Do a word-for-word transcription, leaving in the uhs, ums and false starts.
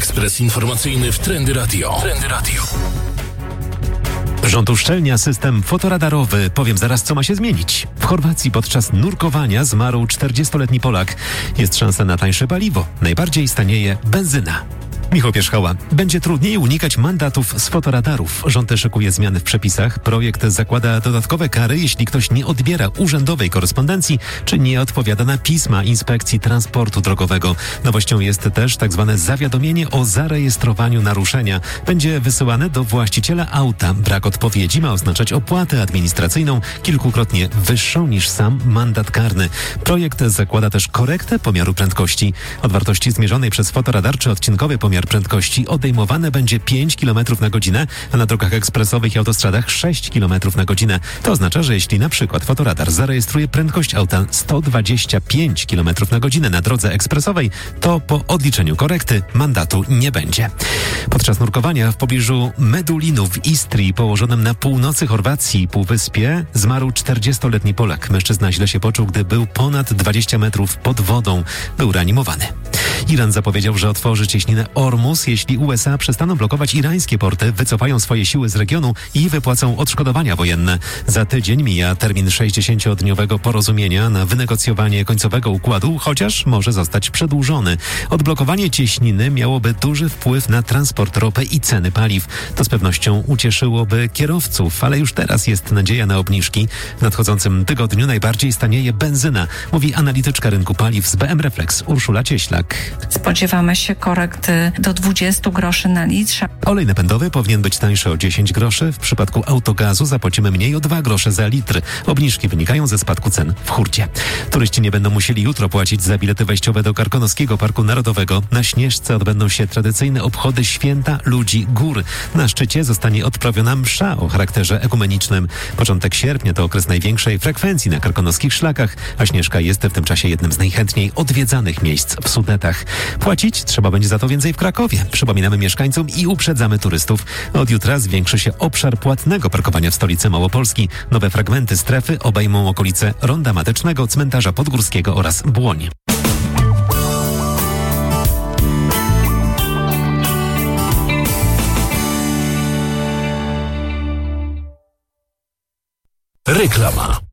Ekspres informacyjny w Trendy Radio. Trendy Radio. Rząd uszczelnia system fotoradarowy. Powiem zaraz, co ma się zmienić. W Chorwacji podczas nurkowania zmarł czterdziestoletni Polak. Jest szansa na tańsze paliwo. Najbardziej stanieje benzyna. Michał Pierzchała. Będzie trudniej unikać mandatów z fotoradarów. Rząd szykuje zmiany w przepisach. Projekt zakłada dodatkowe kary, jeśli ktoś nie odbiera urzędowej korespondencji, czy nie odpowiada na pisma Inspekcji Transportu Drogowego. Nowością jest też tak zwane zawiadomienie o zarejestrowaniu naruszenia. Będzie wysyłane do właściciela auta. Brak odpowiedzi ma oznaczać opłatę administracyjną kilkukrotnie wyższą niż sam mandat karny. Projekt zakłada też korektę pomiaru prędkości. Od wartości zmierzonej przez fotoradar czy odcinkowy pomiar prędkości odejmowane będzie pięć kilometrów na godzinę, a na drogach ekspresowych i autostradach sześć kilometrów na godzinę. To oznacza, że jeśli na przykład fotoradar zarejestruje prędkość auta sto dwadzieścia pięć kilometrów na godzinę na drodze ekspresowej, to po odliczeniu korekty mandatu nie będzie. Podczas nurkowania w pobliżu Medulinu w Istrii, położonym na północy Chorwacji, półwyspie, zmarł czterdziestoletni Polak. Mężczyzna źle się poczuł, gdy był ponad dwadzieścia metrów pod wodą. Był reanimowany. Iran zapowiedział, że otworzy cieśninę Ormus, jeśli U S A przestaną blokować irańskie porty, wycofają swoje siły z regionu i wypłacą odszkodowania wojenne. Za tydzień mija termin sześćdziesięciodniowego porozumienia na wynegocjowanie końcowego układu, chociaż może zostać przedłużony. Odblokowanie cieśniny miałoby duży wpływ na transport ropy i ceny paliw. To z pewnością ucieszyłoby kierowców, ale już teraz jest nadzieja na obniżki. W nadchodzącym tygodniu najbardziej stanieje benzyna, mówi analityczka rynku paliw z B M Reflex Urszula Cieślak. Spodziewamy się korekty do dwudziestu groszy na litrze. Olej napędowy powinien być tańszy o dziesięć groszy. W przypadku autogazu zapłacimy mniej o dwa grosze za litr. Obniżki wynikają ze spadku cen w hurcie. Turyści nie będą musieli jutro płacić za bilety wejściowe do Karkonoskiego Parku Narodowego. Na Śnieżce odbędą się tradycyjne obchody Święta Ludzi Gór. Na szczycie zostanie odprawiona msza o charakterze ekumenicznym. Początek sierpnia to okres największej frekwencji na karkonoskich szlakach, a Śnieżka jest w tym czasie jednym z najchętniej odwiedzanych miejsc w Sudetach. Płacić trzeba będzie za to więcej w Krakowie. Przypominamy mieszkańcom i uprzedzamy turystów. Od jutra zwiększy się obszar płatnego parkowania w stolicy Małopolski. Nowe fragmenty strefy obejmą okolice Ronda Matecznego, Cmentarza Podgórskiego oraz Błoń. Reklama.